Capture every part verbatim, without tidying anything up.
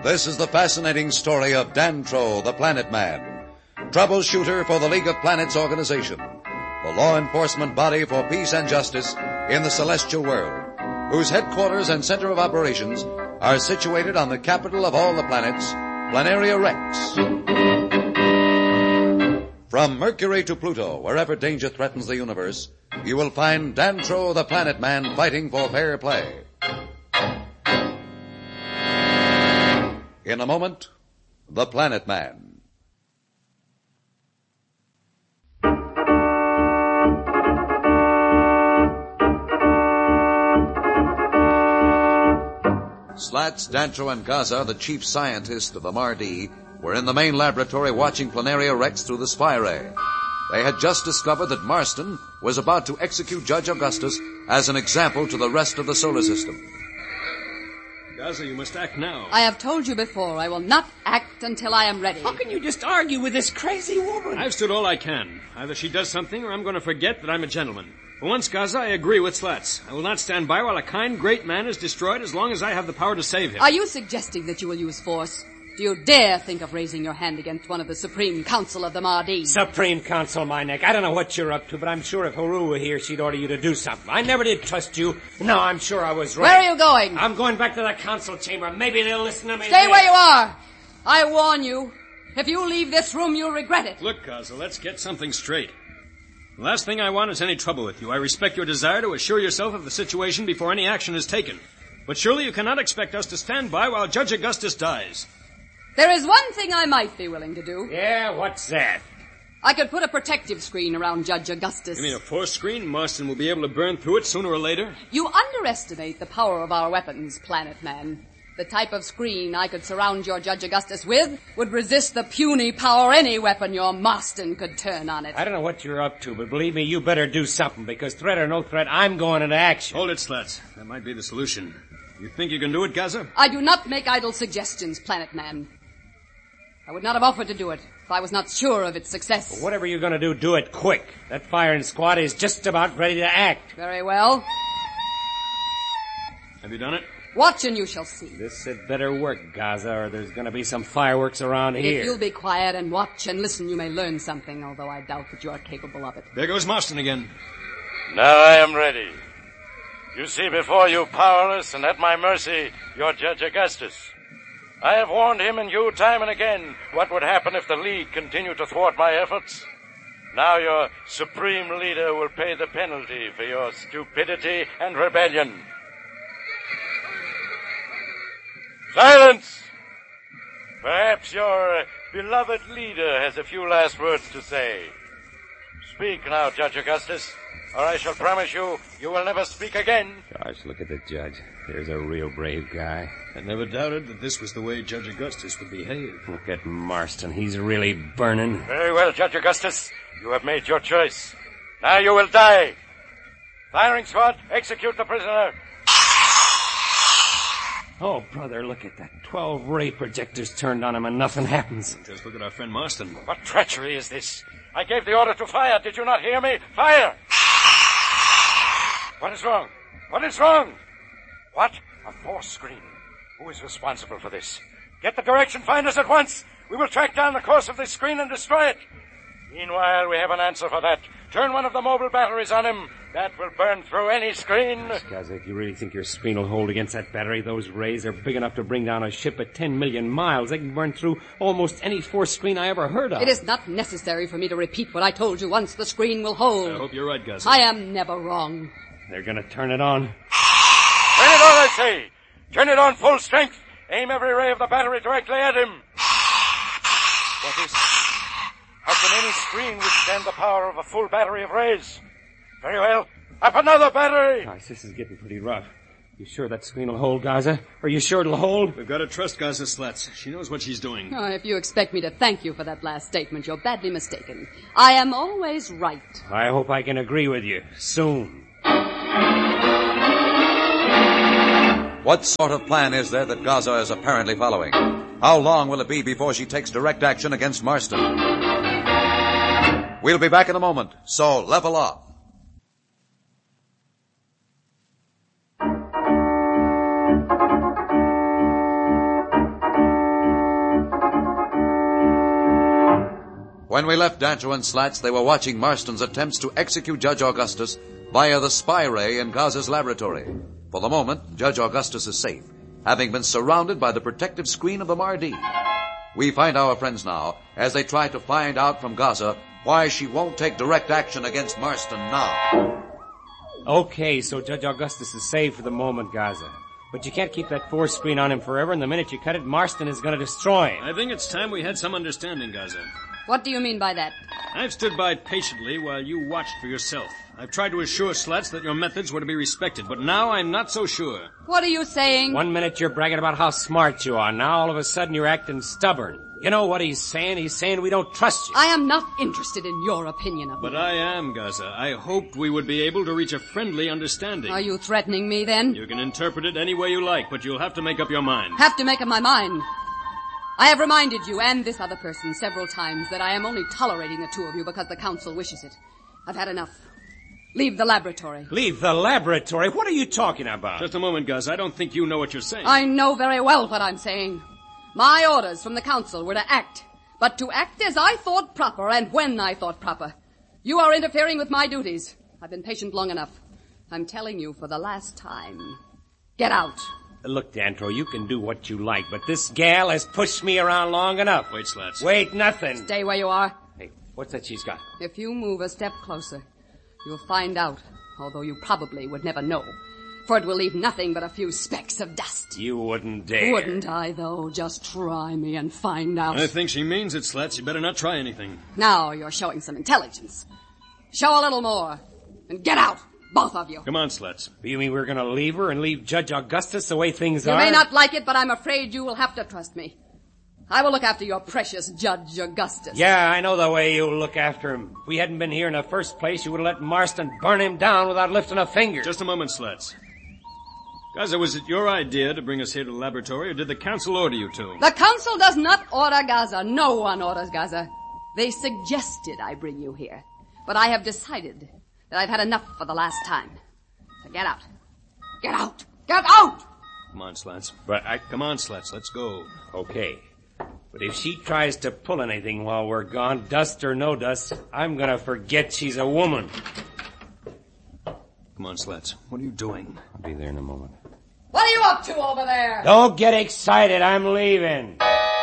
This is the fascinating story of Dantro, the Planet Man, troubleshooter for the League of Planets organization, the law enforcement body for peace and justice in the celestial world, whose headquarters and center of operations are situated on the capital of all the planets, Planaria Rex. From Mercury to Pluto, wherever danger threatens the universe, you will find Dantro, the Planet Man, fighting for fair play. In a moment, the Planet Man. Slats, Dantro, and Gaza, the chief scientists of the Mardi, were in the main laboratory watching Planaria Rex through the spy ray. They had just discovered that Marston was about to execute Judge Augustus as an example to the rest of the solar system. Gaza, you must act now. I have told you before, I will not act until I am ready. How can you just argue with this crazy woman? I've stood all I can. Either she does something or I'm going to forget that I'm a gentleman. For once, Gaza, I agree with Slats. I will not stand by while a kind, great man is destroyed as long as I have the power to save him. Are you suggesting that you will use force? Do you dare think of raising your hand against one of the Supreme Council of the Mardi? Supreme Council, my neck. I don't know what you're up to, but I'm sure if Haru were here, she'd order you to do something. I never did trust you. No, I'm sure I was right. Where are you going? I'm going back to the council chamber. Maybe they'll listen to me. Stay where you are. I warn you. If you leave this room, you'll regret it. Look, Gaza, let's get something straight. The last thing I want is any trouble with you. I respect your desire to assure yourself of the situation before any action is taken. But surely you cannot expect us to stand by while Judge Augustus dies. There is one thing I might be willing to do. Yeah, what's that? I could put a protective screen around Judge Augustus. You mean a force screen? Marston will be able to burn through it sooner or later? You underestimate the power of our weapons, Planet Man. The type of screen I could surround your Judge Augustus with would resist the puny power any weapon your Marston could turn on it. I don't know what you're up to, but believe me, you better do something, because threat or no threat, I'm going into action. Hold it, Slats. That might be the solution. You think you can do it, Gaza? I do not make idle suggestions, Planet Man. I would not have offered to do it if I was not sure of its success. Well, whatever you're going to do, do it quick. That firing squad is just about ready to act. Very well. Have you done it? Watch and you shall see. This had better work, Gaza, or there's going to be some fireworks around here. If you'll be quiet and watch and listen, you may learn something, although I doubt that you are capable of it. There goes Marston again. Now I am ready. You see before you, powerless and at my mercy, your Judge Augustus. I have warned him and you time and again what would happen if the League continued to thwart my efforts. Now your supreme leader will pay the penalty for your stupidity and rebellion. Silence! Perhaps your beloved leader has a few last words to say. Speak now, Judge Augustus, or I shall promise you, you will never speak again. Gosh, look at the judge. There's a real brave guy. I never doubted that this was the way Judge Augustus would behave. Look at Marston. He's really burning. Very well, Judge Augustus. You have made your choice. Now you will die. Firing squad, execute the prisoner. Oh, brother, look at that. Twelve ray projectors turned on him and nothing happens. Just look at our friend Marston. What treachery is this? I gave the order to fire. Did you not hear me? Fire! What is wrong? What is wrong? What? A force screen. Who is responsible for this? Get the direction finders at once. We will track down the course of this screen and destroy it. Meanwhile, we have an answer for that. Turn one of the mobile batteries on him. That will burn through any screen. Guys, if you really think your screen will hold against that battery, those rays are big enough to bring down a ship at ten million miles. They can burn through almost any force screen I ever heard of. It is not necessary for me to repeat what I told you once the screen will hold. I hope you're right, Gus. I am never wrong. They're going to turn it on. Turn it on, I say. Turn it on full strength. Aim every ray of the battery directly at him. What is it? How can any screen withstand the power of a full battery of rays? Very well. Up another battery. Gosh, this is getting pretty rough. You sure that screen will hold, Gaza? Are you sure it'll hold? We've got to trust Gaza Slats. She knows what she's doing. Oh, if you expect me to thank you for that last statement, you're badly mistaken. I am always right. I hope I can agree with you soon. What sort of plan is there that Gaza is apparently following? How long will it be before she takes direct action against Marston? We'll be back in a moment, so level off. When we left Dantro and Slats, they were watching Marston's attempts to execute Judge Augustus via the spy ray in Gaza's laboratory. For the moment, Judge Augustus is safe, having been surrounded by the protective screen of the Mardi. We find our friends now as they try to find out from Gaza why she won't take direct action against Marston now. Okay, so Judge Augustus is safe for the moment, Gaza. But you can't keep that force screen on him forever, and the minute you cut it, Marston is going to destroy him. I think it's time we had some understanding, Gaza. What do you mean by that? I've stood by patiently while you watched for yourself. I've tried to assure Slats that your methods were to be respected, but now I'm not so sure. What are you saying? One minute you're bragging about how smart you are. Now all of a sudden you're acting stubborn. You know what he's saying? He's saying we don't trust you. I am not interested in your opinion of me. But I am, Gaza. I hoped we would be able to reach a friendly understanding. Are you threatening me, then? You can interpret it any way you like, but you'll have to make up your mind. Have to make up my mind. I have reminded you and this other person several times that I am only tolerating the two of you because the council wishes it. I've had enough. Leave the laboratory. Leave the laboratory? What are you talking about? Just a moment, Gus. I don't think you know what you're saying. I know very well what I'm saying. My orders from the council were to act, but to act as I thought proper and when I thought proper. You are interfering with my duties. I've been patient long enough. I'm telling you for the last time. Get out. Look, Dantro, you can do what you like, but this gal has pushed me around long enough. Wait, Slats. Wait, nothing. Stay where you are. Hey, what's that she's got? If you move a step closer, you'll find out, although you probably would never know. For it will leave nothing but a few specks of dust. You wouldn't dare. Wouldn't I, though? Just try me and find out. I think she means it, Slats. You better not try anything. Now you're showing some intelligence. Show a little more. And get out, both of you. Come on, Slats. You mean we're going to leave her and leave Judge Augustus the way things you are? You may not like it, but I'm afraid you will have to trust me. I will look after your precious Judge Augustus. Yeah, I know the way you look after him. If we hadn't been here in the first place, you would have let Marston burn him down without lifting a finger. Just a moment, Slats. Gaza, was it your idea to bring us here to the laboratory, or did the council order you to? The council does not order Gaza. No one orders Gaza. They suggested I bring you here. But I have decided that I've had enough for the last time. So get out. Get out. Get out! Come on, Slats. But I... Come on, Slats. Let's go. Okay. But if she tries to pull anything while we're gone, dust or no dust, I'm gonna forget she's a woman. Come on, Slats. What are you doing? I'll be there in a moment. What are you up to over there? Don't get excited. I'm leaving.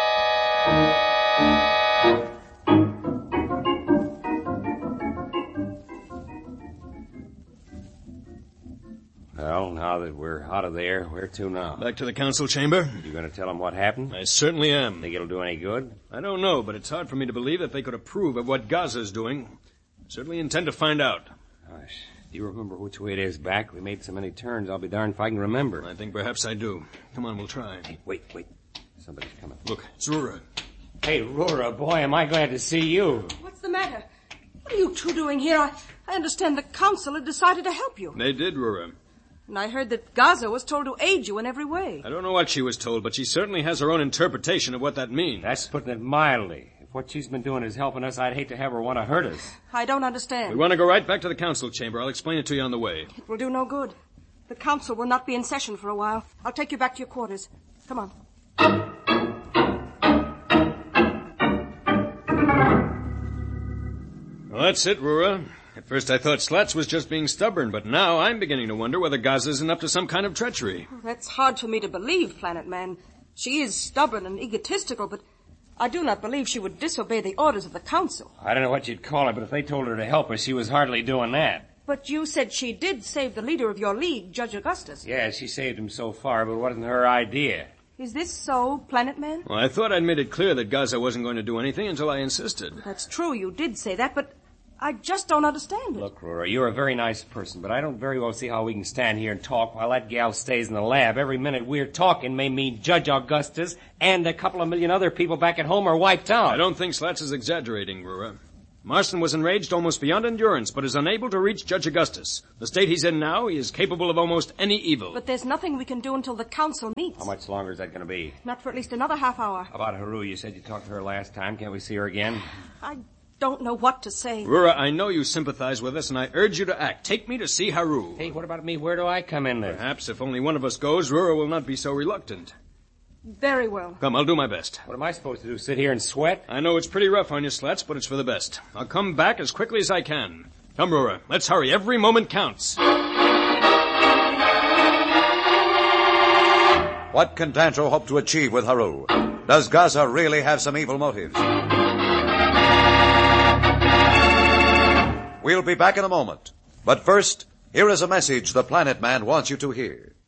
Well, now that we're out of there, where to now? Back to the council chamber. You going to tell them what happened? I certainly am. Think it'll do any good? I don't know, but it's hard for me to believe that they could approve of what Gaza's doing. I certainly intend to find out. Gosh, do you remember which way it is back? We made so many turns, I'll be darned if I can remember. I think perhaps I do. Come on, we'll try. Hey, wait, wait. Somebody's coming. Look, it's Rura. Hey, Rura, boy, am I glad to see you. What's the matter? What are you two doing here? I, I understand the council had decided to help you. They did, Rura. And I heard that Gaza was told to aid you in every way. I don't know what she was told, but she certainly has her own interpretation of what that means. That's putting it mildly. If what she's been doing is helping us, I'd hate to have her want to hurt us. I don't understand. We want to go right back to the council chamber. I'll explain it to you on the way. It will do no good. The council will not be in session for a while. I'll take you back to your quarters. Come on. Well, that's it, Rura. At first I thought Slats was just being stubborn, but now I'm beginning to wonder whether Gaza isn't up to some kind of treachery. That's hard for me to believe, Planet Man. She is stubborn and egotistical, but I do not believe she would disobey the orders of the council. I don't know what you'd call her, but if they told her to help us, she was hardly doing that. But you said she did save the leader of your league, Judge Augustus. Yeah, she saved him so far, but it wasn't her idea. Is this so, Planet Man? Well, I thought I'd made it clear that Gaza wasn't going to do anything until I insisted. That's true, you did say that, but I just don't understand it. Look, Rura, you're a very nice person, but I don't very well see how we can stand here and talk while that gal stays in the lab. Every minute we're talking may mean Judge Augustus and a couple of million other people back at home are wiped out. I don't think Slats is exaggerating, Rura. Marston was enraged almost beyond endurance, but is unable to reach Judge Augustus. The state he's in now, he is capable of almost any evil. But there's nothing we can do until the council meets. How much longer is that going to be? Not for at least another half hour. How about Haru? You said you talked to her last time. Can't we see her again? I don't know what to say. Rura, I know you sympathize with us, and I urge you to act. Take me to see Haru. Hey, what about me? Where do I come in there? Perhaps if only one of us goes, Rura will not be so reluctant. Very well. Come, I'll do my best. What am I supposed to do, sit here and sweat? I know it's pretty rough on you, Slats, but it's for the best. I'll come back as quickly as I can. Come, Rura, let's hurry. Every moment counts. What can Tantro hope to achieve with Haru? Does Gaza really have some evil motives? We'll be back in a moment. But first, here is a message the Planet Man wants you to hear.